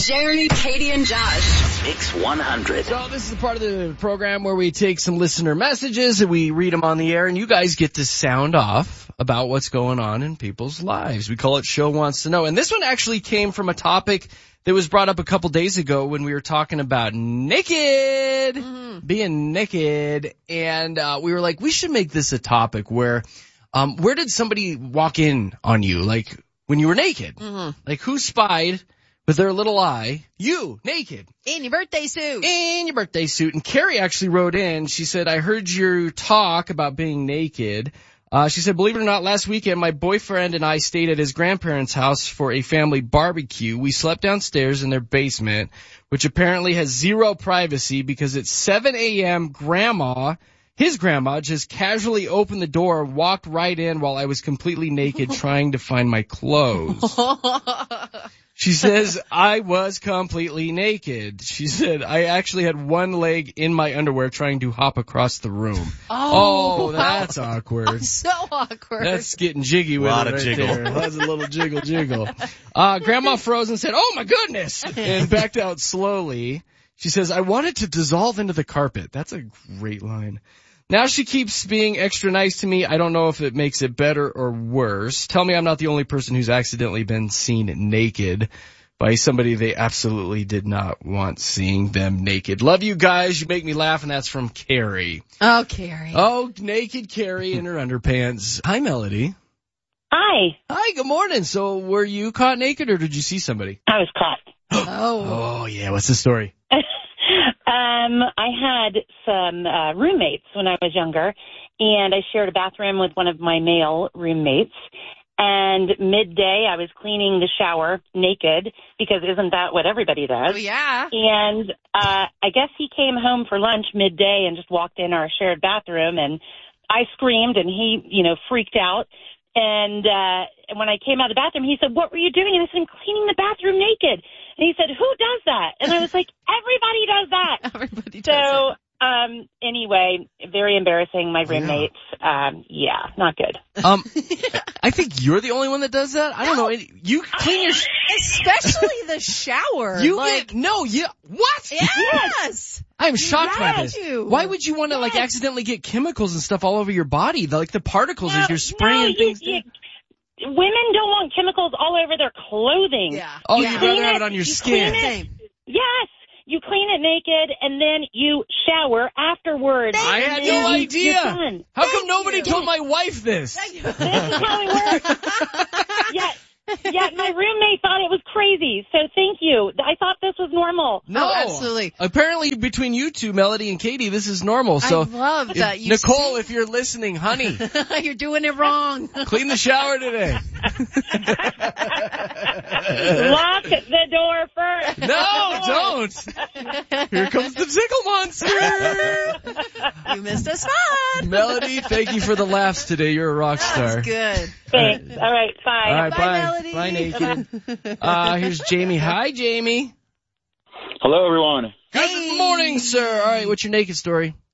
Jeremy, Katie, and Josh. Mix 100. So this is the part of the program where we take some listener messages and we read them on the air, and you guys get to sound off about what's going on in people's lives. We call it Show Wants to Know. And this one actually came from a topic that was brought up a couple days ago when we were talking about naked, being naked. And we were like, we should make this a topic where did somebody walk in on you, like when you were naked? Like who spied with their little eye, you, naked. In your birthday suit. In your birthday suit. And Carrie actually wrote in, she said, I heard you talk about being naked. She said, believe it or not, last weekend my boyfriend and I stayed at his grandparents' house for a family barbecue. We slept downstairs in their basement, which apparently has zero privacy because at 7 a.m. his grandma just casually opened the door, walked right in while I was completely naked trying to find my clothes. She says, I was completely naked. She said, I actually had one leg in my underwear trying to hop across the room. Oh, that's awkward. So awkward. That's getting jiggy with Lot it of right jiggle. there. That's a little jiggle. Grandma froze and said, oh my goodness, and backed out slowly. She says, I wanted to dissolve into the carpet. That's a great line. Now she keeps being extra nice to me. I don't know if it makes it better or worse. Tell me I'm not the only person who's accidentally been seen naked by somebody they absolutely did not want seeing them naked. Love you guys. You make me laugh, and that's from Carrie. Oh, Carrie. Oh, naked Carrie in her underpants. Hi, Melody. Hi. Hi, good morning. So were you caught naked, or did you see somebody? I was caught. Oh, yeah. What's the story? I had some roommates when I was younger, and I shared a bathroom with one of my male roommates. And midday, I was cleaning the shower naked because isn't that what everybody does? Oh, yeah. And I guess he came home for lunch midday and just walked in our shared bathroom, and I screamed, and he, freaked out. And when I came out of the bathroom, he said, what were you doing? And I said, I'm cleaning the bathroom naked. And he said, who does that? And I was like, everybody does that. Everybody does it. Anyway, very embarrassing. My roommates, not good. I think you're the only one that does that. I don't know. You clean your... Especially the shower. What? Yes. I'm shocked by this. You. Why would you want to, accidentally get chemicals and stuff all over your body? The particles as you're spraying things down. Women don't want chemicals all over their clothing. Yeah. Oh, you'd rather have it on your skin. Yes. You clean it naked, and then you shower afterwards. I had no idea. How come nobody told my wife this? This is how it works. Yet my roommate thought it was crazy, so thank you. I thought this was normal. No, absolutely. Apparently, between you two, Melody and Katie, this is normal. So, I love that. Nicole, if you're listening, honey, you're doing it wrong. Clean the shower today. Lock the door first. No, don't. Here comes the tickle monster. You missed a spot. Melody, thank you for the laughs today. You're a rock star. That's good. Thanks. All right, bye. All right, bye. Melody. Bye, naked. Here's Jamie. Hi, Jamie. Hello, everyone. Good morning, sir. All right, what's your naked story?